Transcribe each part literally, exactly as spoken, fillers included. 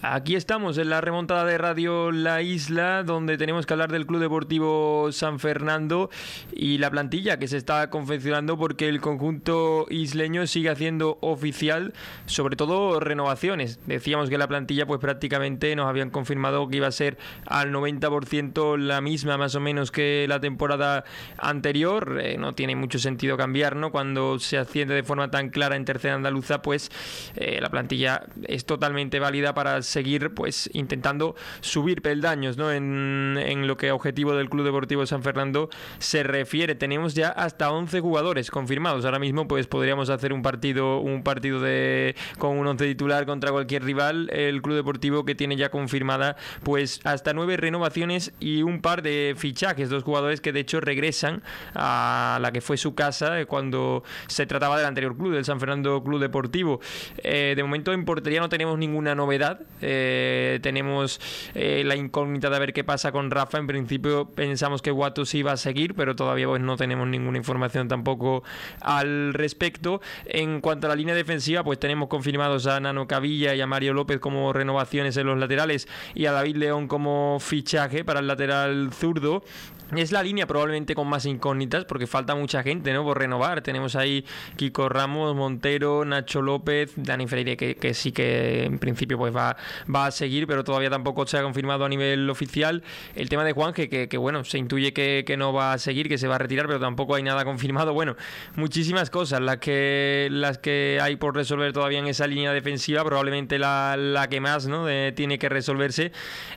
Aquí estamos en la remontada de Radio La Isla, donde tenemos que hablar del Club Deportivo San Fernando y la plantilla que se está confeccionando, porque el conjunto isleño sigue haciendo oficial, sobre todo, renovaciones. Decíamos que la plantilla pues prácticamente nos habían confirmado que iba a ser al noventa por ciento la misma más o menos que la temporada anterior. Eh, no tiene mucho sentido cambiar, ¿no? Cuando se asciende de forma tan clara en tercera andaluza, pues eh, la plantilla es totalmente válida para seguir pues intentando subir peldaños, ¿no? En, en lo que a objetivo del Club Deportivo San Fernando se refiere. Tenemos ya hasta once jugadores confirmados. Ahora mismo pues podríamos hacer un partido un partido de con un once titular contra cualquier rival. El Club Deportivo que tiene ya confirmada pues hasta nueve renovaciones y un par de fichajes, dos jugadores que de hecho regresan a la que fue su casa cuando se trataba del anterior club, del San Fernando Club Deportivo. Eh, de momento en portería no tenemos ninguna novedad. Eh, tenemos eh, la incógnita de ver qué pasa con Rafa. En principio pensamos que Guato sí va a seguir, pero todavía pues no tenemos ninguna información tampoco al respecto. En cuanto a la línea defensiva, pues tenemos confirmados a Nano Cavilla y a Mario López como renovaciones en los laterales y a David León como fichaje para el lateral zurdo. Es la línea probablemente con más incógnitas porque falta mucha gente, ¿no?, por renovar. Tenemos ahí Kiko Ramos, Montero, Nacho López, Dani Freire, que, que sí que en principio pues va, va a seguir, pero todavía tampoco se ha confirmado a nivel oficial. El tema de Juanje, que, que bueno, se intuye que, que no va a seguir, que se va a retirar, pero tampoco hay nada confirmado. Bueno, muchísimas cosas las que, las que hay por resolver todavía en esa línea defensiva, probablemente la, la que más, ¿no?, de, tiene que resolverse.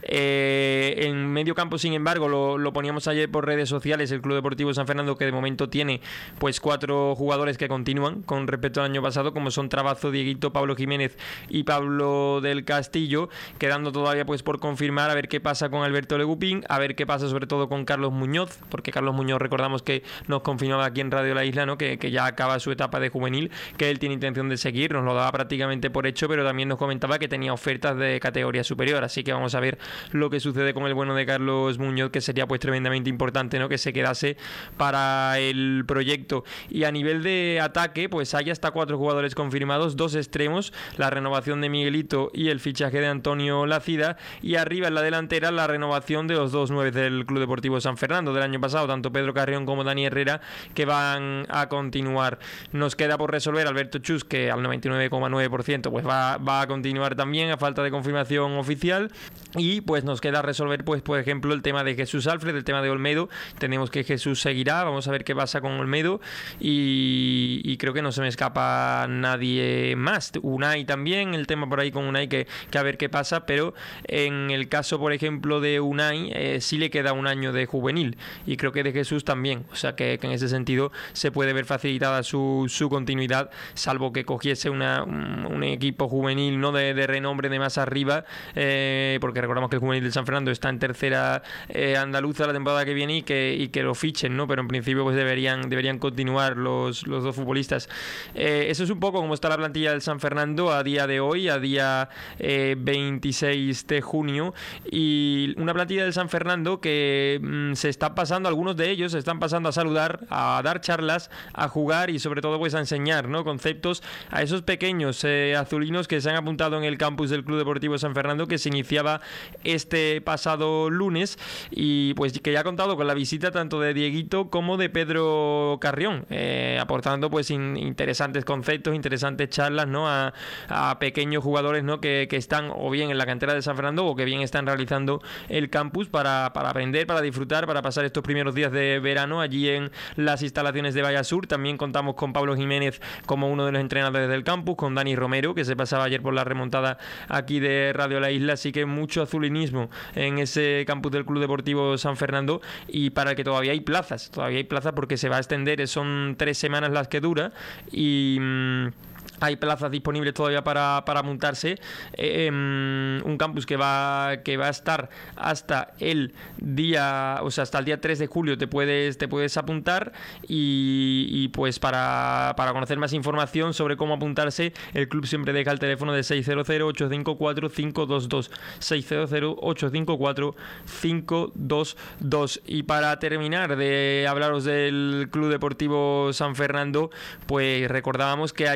Eh, en medio campo, sin embargo, lo, lo poníamos ayer por redes sociales, el Club Deportivo San Fernando, que de momento tiene pues cuatro jugadores que continúan con respecto al año pasado, como son Trabazo, Dieguito, Pablo Jiménez y Pablo del Castillo, quedando todavía pues por confirmar a ver qué pasa con Alberto Legupín, a ver qué pasa sobre todo con Carlos Muñoz, porque Carlos Muñoz, recordamos que nos confirmaba aquí en Radio La Isla, ¿no?, que, que ya acaba su etapa de juvenil, que él tiene intención de seguir, nos lo daba prácticamente por hecho, pero también nos comentaba que tenía ofertas de categoría superior, así que vamos a ver lo que sucede con el bueno de Carlos Muñoz, que sería pues tremendamente importante, ¿no?, que se quedase para el proyecto. Y a nivel de ataque, pues hay hasta cuatro jugadores confirmados, dos extremos, la renovación de Miguelito y el fichaje de Antonio Lacida, y arriba en la delantera la renovación de los dos nueve del Club Deportivo San Fernando del año pasado, tanto Pedro Carrión como Dani Herrera, que van a continuar. Nos queda por resolver Alberto Chus, que al noventa y nueve coma nueve por ciento pues va, va a continuar también a falta de confirmación oficial, y pues nos queda resolver pues por ejemplo el tema de Jesús Alfred, el tema de Olmedo. Tenemos que Jesús seguirá, vamos a ver qué pasa con Olmedo, y, y creo que no se me escapa nadie más. Unai también, el tema por ahí con Unai que, que a ver qué pasa, pero en el caso por ejemplo de Unai eh, sí le queda un año de juvenil, y creo que de Jesús también, o sea que, que en ese sentido se puede ver facilitada su, su continuidad, salvo que cogiese una, un, un equipo juvenil, no de, de renombre de más arriba, eh, porque recordamos que el juvenil del San Fernando está en tercera eh, andaluza la temporada que viene, y que, y que lo fichen, ¿no? Pero en principio pues deberían, deberían continuar los, los dos futbolistas. Eh, eso es un poco como está la plantilla del San Fernando a día de hoy, a día eh, veintiséis de junio, y una plantilla del San Fernando que mmm, se está pasando, algunos de ellos se están pasando a saludar, a dar charlas, a jugar y sobre todo pues a enseñar, ¿no?, conceptos a esos pequeños eh, azulinos que se han apuntado en el campus del Club Deportivo San Fernando, que se iniciaba este pasado lunes, y pues que ya ha contado con la visita tanto de Dieguito como de Pedro Carrión, eh, aportando pues in, interesantes conceptos, interesantes charlas, ¿no?, a, a pequeños jugadores, ¿no?, que, que están o bien en la cantera de San Fernando o que bien están realizando el campus para, para aprender, para disfrutar, para pasar estos primeros días de verano allí en las instalaciones de Vallasur. También contamos con Pablo Jiménez como uno de los entrenadores del campus, con Dani Romero, que se pasaba ayer por la remontada aquí de Radio La Isla, así que mucho azulinismo en ese campus del Club Deportivo San Fernando, y para el que todavía hay plazas, todavía hay plazas porque se va a extender, son tres semanas las que dura, y mmm, hay plazas disponibles todavía para, para montarse. Eh, un campus que va que va a estar hasta el día, o sea, hasta el día tres de julio te puedes te puedes apuntar, y, y pues para, para conocer más información sobre cómo apuntarse, el club siempre deja el teléfono de seis cero cero, ocho cinco cuatro, cinco dos dos, seis cero cero, ocho cinco cuatro, cinco dos dos. Y para terminar de hablaros del Club Deportivo San Fernando, pues recordábamos que ayer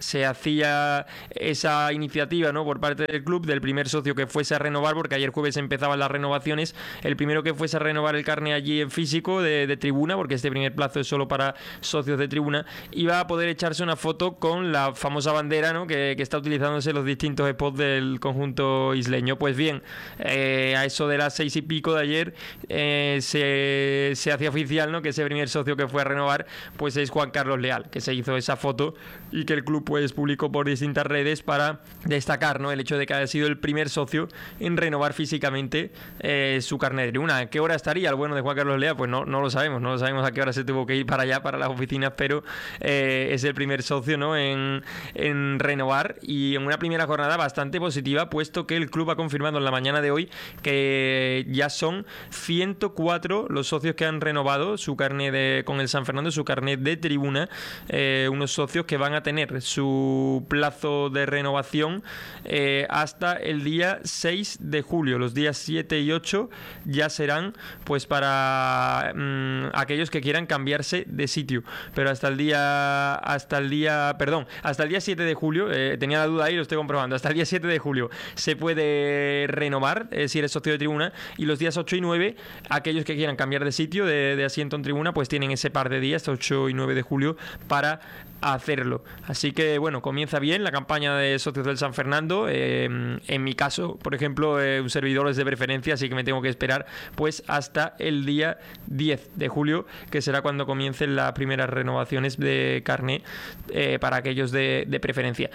se hacía esa iniciativa, ¿no?, por parte del club, del primer socio que fuese a renovar, porque ayer jueves empezaban las renovaciones, el primero que fuese a renovar el carné allí en físico de, de tribuna, porque este primer plazo es solo para socios de tribuna, iba a poder echarse una foto con la famosa bandera, ¿no?, que, que está utilizándose en los distintos spots del conjunto isleño. Pues bien, eh, a eso de las seis y pico de ayer eh, se, se hacía oficial, ¿no?, que ese primer socio que fue a renovar pues es Juan Carlos Leal, que se hizo esa foto y que el club pues publicó por distintas redes para destacar, ¿no?, el hecho de que haya sido el primer socio en renovar físicamente eh, su carnet de tribuna. ¿A qué hora estaría el bueno de Juan Carlos Leal? Pues no, no lo sabemos, no lo sabemos a qué hora se tuvo que ir para allá, para las oficinas, pero eh, es el primer socio, ¿no?, en, en renovar, y en una primera jornada bastante positiva, puesto que el club ha confirmado en la mañana de hoy que ya son ciento cuatro los socios que han renovado su carnet de, con el San Fernando, su carnet de tribuna, eh, unos socios que van a tener su plazo de renovación eh, hasta el día seis de julio. Los días siete y ocho ya serán pues para mmm, aquellos que quieran cambiarse de sitio, pero hasta el día hasta el día perdón hasta el día siete de julio, eh, tenía la duda ahí, lo estoy comprobando, hasta el día siete de julio se puede renovar eh, si eres socio de tribuna, y los días ocho y nueve aquellos que quieran cambiar de sitio, de, de asiento en tribuna, pues tienen ese par de días, ocho y nueve de julio, para hacerlo. Así que bueno, comienza bien la campaña de socios del San Fernando. Eh, en mi caso, por ejemplo, eh, un servidor es de preferencia, así que me tengo que esperar pues hasta el día diez de julio, que será cuando comiencen las primeras renovaciones de carné eh, para aquellos de, de preferencia.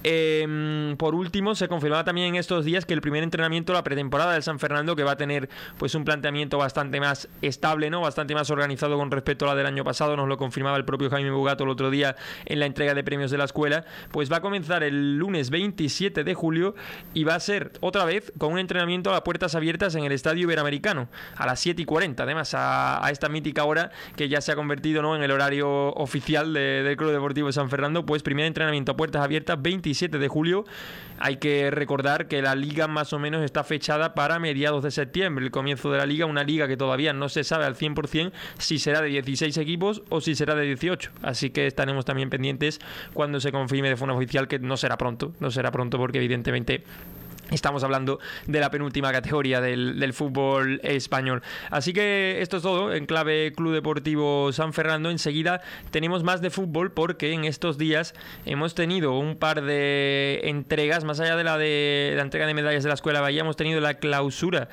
Eh, por último, se confirmaba también en estos días que el primer entrenamiento, la pretemporada del San Fernando, que va a tener pues un planteamiento bastante más estable, ¿no?, bastante más organizado con respecto a la del año pasado, nos lo confirmaba el propio Jaime Bugato el otro día en la entrega de premios de la escuela, pues va a comenzar el lunes veintisiete de julio y va a ser otra vez con un entrenamiento a puertas abiertas en el Estadio Iberoamericano a las siete y cuarenta, además a, a esta mítica hora que ya se ha convertido, ¿no?, en el horario oficial de, del Club Deportivo San Fernando. Pues primer entrenamiento a puertas abiertas veintisiete de julio. Hay que recordar que la liga más o menos está fechada para mediados de septiembre, el comienzo de la liga, una liga que todavía no se sabe al cien por ciento si será de dieciséis equipos o si será de dieciocho, así que estaremos también pendientes cuando se confirme de forma oficial, que no será pronto, no será pronto porque evidentemente estamos hablando de la penúltima categoría del, del fútbol español. Así que esto es todo en clave Club Deportivo San Fernando. Enseguida tenemos más de fútbol, porque en estos días hemos tenido un par de entregas, más allá de la de la entrega de medallas de la Escuela Bahía, hemos tenido la clausura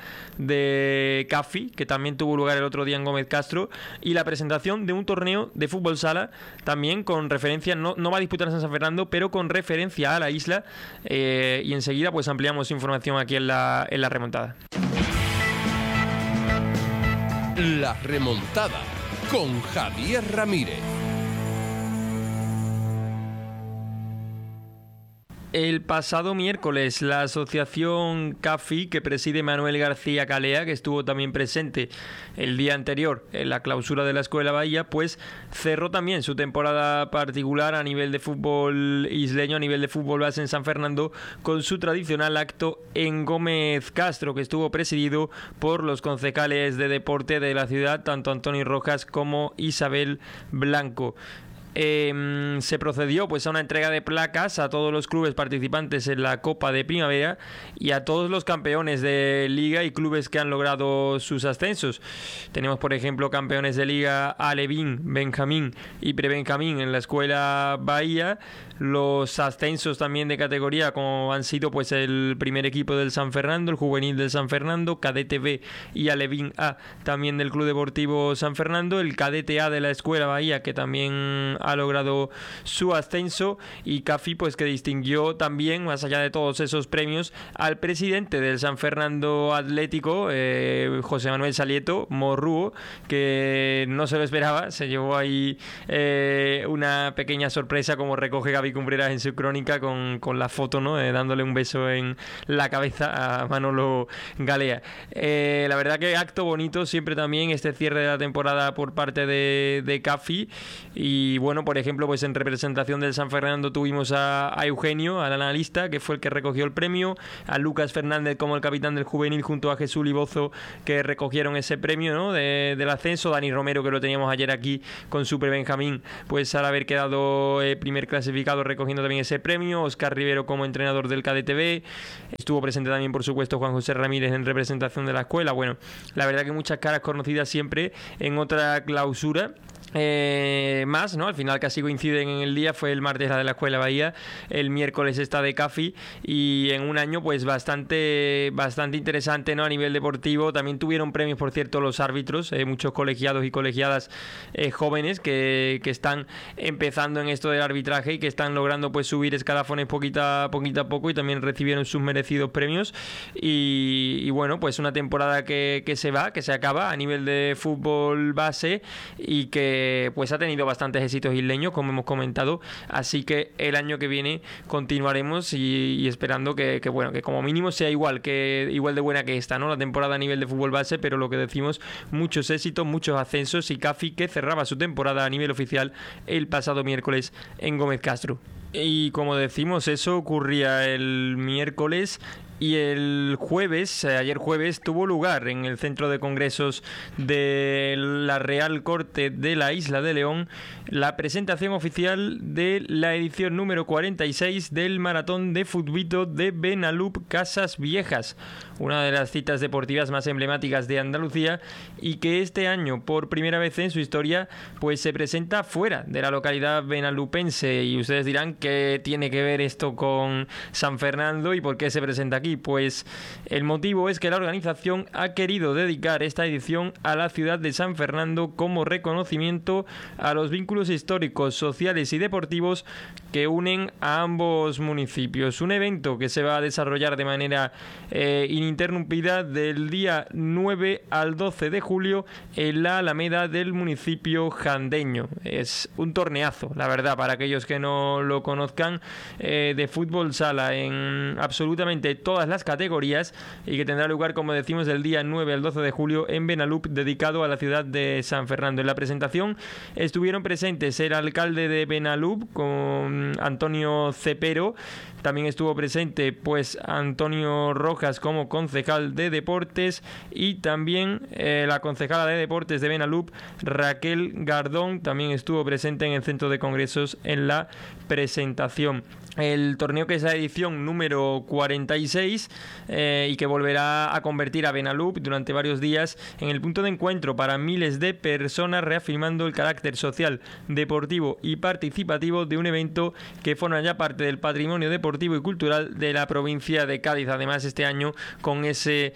de CAFI, que también tuvo lugar el otro día en Gómez Castro, y la presentación de un torneo de fútbol sala, también con referencia, no, no va a disputarse en San Fernando, pero con referencia a la isla, eh, y enseguida pues ampliamos información aquí en la, en la remontada. La remontada con Javier Ramírez. El pasado miércoles, la asociación CAFI, que preside Manuel García Calea, que estuvo también presente el día anterior en la clausura de la Escuela Bahía, pues cerró también su temporada particular a nivel de fútbol isleño, a nivel de fútbol base en San Fernando, con su tradicional acto en Gómez Castro, que estuvo presidido por los concejales de deporte de la ciudad, tanto Antonio Rojas como Isabel Blanco. Eh, se procedió pues a una entrega de placas a todos los clubes participantes en la Copa de Primavera y a todos los campeones de Liga y clubes que han logrado sus ascensos. Tenemos, por ejemplo, campeones de Liga Alevín, Benjamín y Prebenjamín en la Escuela Bahía. Los ascensos también de categoría, como han sido pues el primer equipo del San Fernando, el juvenil del San Fernando, Cadete B y Alevín A también del Club Deportivo San Fernando, el Cadete A de la Escuela Bahía, que también ha logrado su ascenso, y CAFI pues que distinguió también, más allá de todos esos premios, al presidente del San Fernando Atlético, eh, José Manuel Salieto Morrúo, que no se lo esperaba, se llevó ahí eh, una pequeña sorpresa, como recoge Gaby Cumbreras en su crónica, con, con la foto, ¿no? Eh, dándole un beso en la cabeza a Manolo Galea. Eh, la verdad que acto bonito siempre también este cierre de la temporada por parte de, de CAFI, y bueno, bueno, por ejemplo, pues en representación del San Fernando tuvimos a, a Eugenio, al analista, que fue el que recogió el premio, a Lucas Fernández como el capitán del juvenil junto a Jesús Libozo, que recogieron ese premio, ¿no?, de, del ascenso. Dani Romero, que lo teníamos ayer aquí con Super Benjamín, pues al haber quedado eh, primer clasificado recogiendo también ese premio. Óscar Rivero como entrenador del K D T V. Estuvo presente también, por supuesto, Juan José Ramírez en representación de la escuela. Bueno, la verdad que muchas caras conocidas siempre en otra clausura. Eh, más, ¿no? Al final casi coinciden en el día. Fue el martes la de la Escuela Bahía, el miércoles esta de CAFI, y en un año pues bastante bastante interesante, ¿no?, a nivel deportivo. También tuvieron premios, por cierto, los árbitros, eh, muchos colegiados y colegiadas eh, jóvenes que, que están empezando en esto del arbitraje y que están logrando pues subir escalafones poquito a, poquito a poco, y también recibieron sus merecidos premios. Y, y bueno, pues una temporada que, que se va, que se acaba a nivel de fútbol base, y que pues ha tenido bastantes éxitos isleños, como hemos comentado, así que el año que viene continuaremos y, y esperando que, que bueno, que como mínimo sea igual que igual de buena que esta, ¿no?, la temporada a nivel de fútbol base. Pero lo que decimos, muchos éxitos, muchos ascensos, y CAFI que cerraba su temporada a nivel oficial el pasado miércoles en Gómez Castro. Y como decimos, eso ocurría el miércoles. Y el jueves, ayer jueves, tuvo lugar en el Centro de Congresos de la Real Corte de la Isla de León la presentación oficial de la edición número cuarenta y seis del Maratón de Futbito de Benalup Casas Viejas, una de las citas deportivas más emblemáticas de Andalucía, y que este año, por primera vez en su historia, pues se presenta fuera de la localidad benalupense. Y ustedes dirán, ¿qué tiene que ver esto con San Fernando y por qué se presenta aquí? Pues el motivo es que la organización ha querido dedicar esta edición a la ciudad de San Fernando como reconocimiento a los vínculos históricos, sociales y deportivos que unen a ambos municipios. Un evento que se va a desarrollar de manera eh, ininterrumpida del día nueve al doce de julio en la Alameda del municipio jandeño. Es un torneazo, la verdad, para aquellos que no lo conozcan, eh, de fútbol sala en absolutamente todas las categorías, y que tendrá lugar, como decimos, del día nueve al doce de julio en Benalup, dedicado a la ciudad de San Fernando. En la presentación estuvieron presentes el alcalde de Benalup, con Antonio Cepero. También estuvo presente pues Antonio Rojas como concejal de deportes, y también eh, la concejala de deportes de Benalup, Raquel Gardón, también estuvo presente en el Centro de Congresos en la presentación. El torneo, que es la edición número cuarenta y seis, eh, y que volverá a convertir a Benalup durante varios días en el punto de encuentro para miles de personas, reafirmando el carácter social, deportivo y participativo de un evento que forma ya parte del patrimonio deportivo y cultural de la provincia de Cádiz. Además, este año, con ese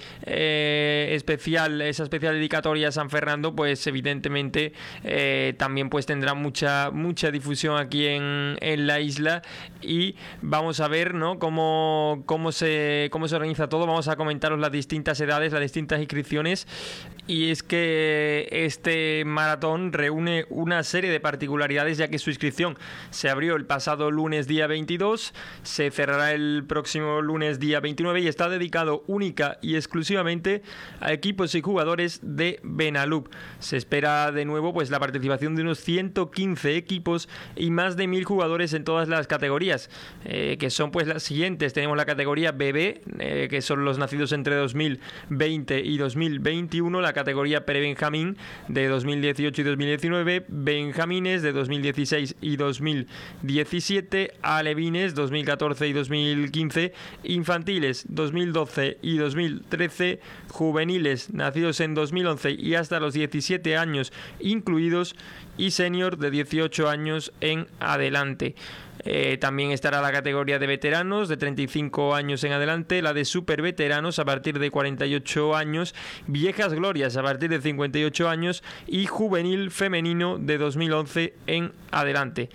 eh, especial, esa especial dedicatoria a San Fernando, pues evidentemente eh, también pues tendrá mucha mucha difusión aquí en, en la isla. Y vamos a ver, ¿no?, cómo, cómo, se, cómo se organiza todo. Vamos a comentaros las distintas edades, las distintas inscripciones. Y es que este maratón reúne una serie de particularidades, ya que su inscripción se abrió el pasado lunes día veintidós, se cerrará el próximo lunes día veintinueve, y está dedicado única y exclusivamente a equipos y jugadores de Benalup. Se espera de nuevo pues la participación de unos ciento quince equipos y más de mil jugadores en todas las categorías, eh, que son pues las siguientes. Tenemos la categoría bebé, eh, que son los nacidos entre dos mil veinte y dos mil veintiuno, la categoría prebenjamín de dos mil dieciocho y dos mil diecinueve, benjamines de dos mil dieciséis y dos mil diecisiete, alevines dos mil catorce y dos mil quince, infantiles dos mil doce y dos mil trece, juveniles nacidos en dos mil once y hasta los diecisiete años incluidos, y senior de dieciocho años en adelante. Eh, también estará la categoría de veteranos de treinta y cinco años en adelante, la de superveteranos a partir de cuarenta y ocho años, viejas glorias a partir de cincuenta y ocho años, y juvenil femenino de dos mil once en adelante.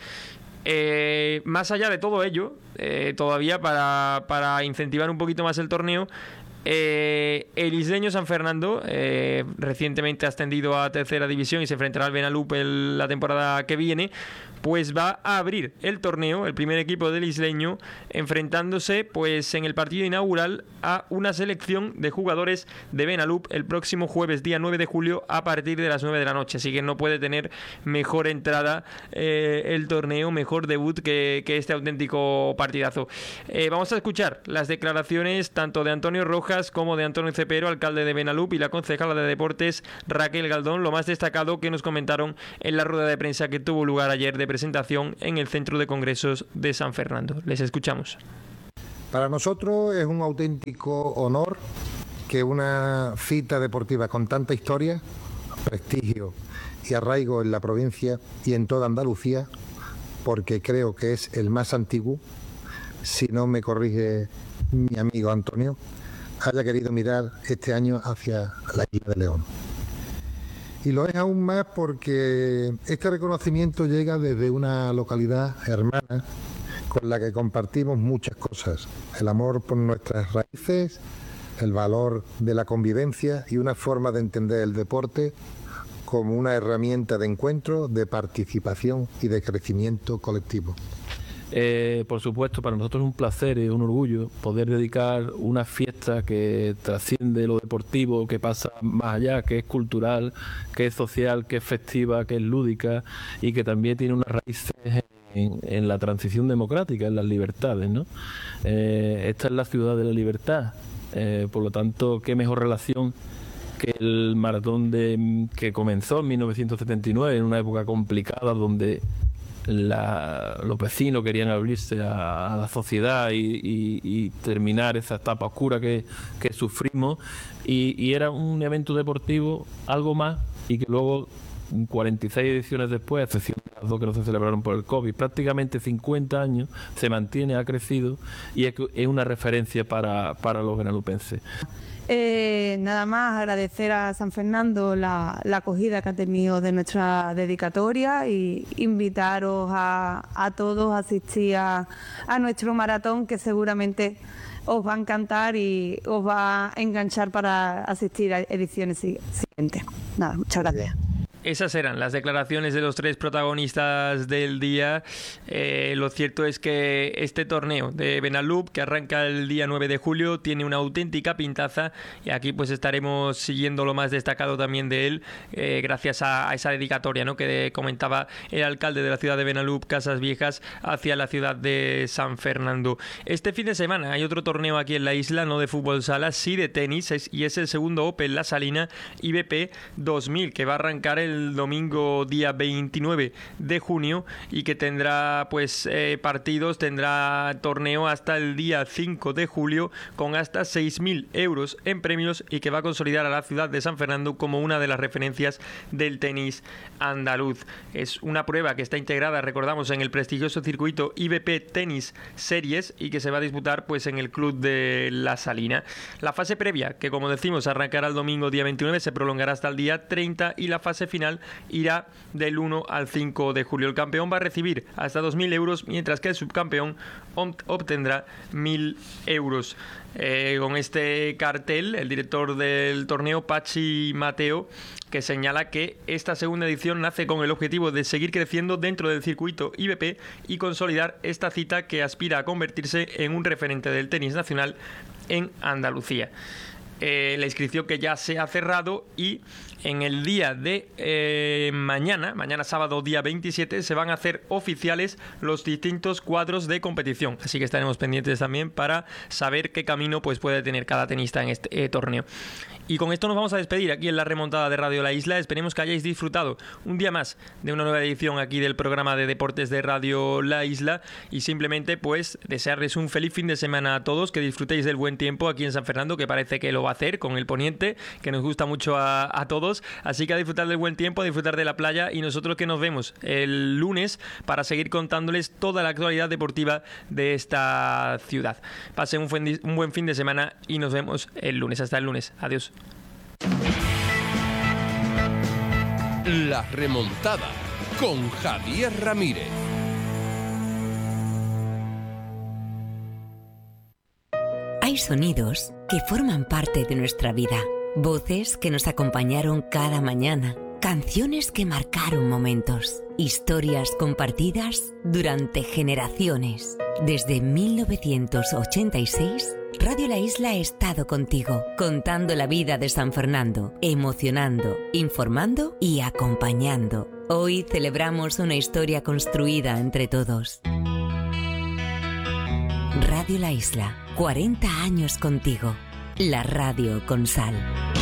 Eh, más allá de todo ello, eh, todavía para, para incentivar un poquito más el torneo, Eh, el isleño San Fernando, eh, recientemente ascendido a tercera división y se enfrentará al Benalup el, la temporada que viene, pues va a abrir el torneo, el primer equipo del isleño, enfrentándose pues en el partido inaugural a una selección de jugadores de Benalup el próximo jueves, día nueve de julio, a partir de las nueve de la noche. Así que no puede tener mejor entrada eh, el torneo, mejor debut que, que este auténtico partidazo. Eh, vamos a escuchar las declaraciones tanto de Antonio Rojas como de Antonio Cepero, alcalde de Benalup, y la concejala de deportes Raquel Galdón, lo más destacado que nos comentaron en la rueda de prensa que tuvo lugar ayer de presentación en el Centro de Congresos de San Fernando. Les escuchamos. Para nosotros es un auténtico honor que una cita deportiva con tanta historia, prestigio y arraigo en la provincia y en toda Andalucía, porque creo que es el más antiguo, si no me corrige mi amigo Antonio, haya querido mirar este año hacia la isla de León. Y lo es aún más porque este reconocimiento llega desde una localidad hermana con la que compartimos muchas cosas: el amor por nuestras raíces, el valor de la convivencia y una forma de entender el deporte como una herramienta de encuentro, de participación y de crecimiento colectivo. Eh, por supuesto, para nosotros es un placer y un orgullo poder dedicar una fiesta que trasciende lo deportivo, que pasa más allá, que es cultural, que es social, que es festiva, que es lúdica y que también tiene unas raíces en, en la transición democrática, en las libertades, ¿no? Eh, esta es la ciudad de la libertad, eh, por lo tanto, qué mejor relación que el maratón de, que comenzó en mil novecientos setenta y nueve, en una época complicada donde La, los vecinos querían abrirse a, a la sociedad y, y, y terminar esa etapa oscura que, que sufrimos y, y era un evento deportivo algo más y que luego cuarenta y seis ediciones después, a excepción de las dos que no se celebraron por el COVID, prácticamente cincuenta años, se mantiene, ha crecido y es, es una referencia para, para los benalupenses. Eh, nada más agradecer a San Fernando la, la acogida que ha tenido de nuestra dedicatoria y invitaros a, a todos a asistir a, a nuestro maratón, que seguramente os va a encantar y os va a enganchar para asistir a ediciones siguientes. Nada, muchas gracias. Esas eran las declaraciones de los tres protagonistas del día. Eh, lo cierto es que este torneo de Benalup, que arranca el día nueve de julio, tiene una auténtica pintaza y aquí pues estaremos siguiendo lo más destacado también de él, eh, gracias a, a esa dedicatoria, ¿no?, que comentaba el alcalde de la ciudad de Benalup, Casas Viejas, hacia la ciudad de San Fernando. Este fin de semana hay otro torneo aquí en la isla, no de fútbol sala, sí de tenis, es, y es el segundo Open La Salina I B P dos mil, que va a arrancar el el domingo día veintinueve de junio y que tendrá pues eh, partidos, tendrá torneo hasta el día cinco de julio con hasta seis mil euros en premios y que va a consolidar a la ciudad de San Fernando como una de las referencias del tenis andaluz. Es una prueba que está integrada, recordamos, en el prestigioso circuito I B P Tenis Series y que se va a disputar pues en el club de La Salina. La fase previa, que como decimos arrancará el domingo día veintinueve, se prolongará hasta el día treinta y la fase final irá del uno al cinco de julio. El campeón va a recibir hasta dos mil euros, mientras que el subcampeón obtendrá mil euros. Eh, con este cartel, el director del torneo, Pachi Mateo, que señala que esta segunda edición nace con el objetivo de seguir creciendo dentro del circuito I B P y consolidar esta cita que aspira a convertirse en un referente del tenis nacional en Andalucía. Eh, la inscripción que ya se ha cerrado y en el día de eh, mañana, mañana sábado día veintisiete, se van a hacer oficiales los distintos cuadros de competición, así que estaremos pendientes también para saber qué camino pues puede tener cada tenista en este eh, torneo. Y con esto nos vamos a despedir aquí en la remontada de Radio La Isla. Esperemos que hayáis disfrutado un día más de una nueva edición aquí del programa de deportes de Radio La Isla y simplemente pues desearles un feliz fin de semana a todos, que disfrutéis del buen tiempo aquí en San Fernando, que parece que lo va a hacer con el poniente, que nos gusta mucho a, a todos, así que a disfrutar del buen tiempo, a disfrutar de la playa y nosotros que nos vemos el lunes para seguir contándoles toda la actualidad deportiva de esta ciudad. Pasen un buen, un buen fin de semana y nos vemos el lunes. Hasta el lunes. Adiós. La remontada con Javier Ramírez. Hay sonidos que forman parte de nuestra vida, voces que nos acompañaron cada mañana, canciones que marcaron momentos, historias compartidas durante generaciones. Desde mil novecientos ochenta y seis, Radio La Isla ha estado contigo, contando la vida de San Fernando, emocionando, informando y acompañando. Hoy celebramos una historia construida entre todos. Radio La Isla, cuarenta años contigo. La radio con sal.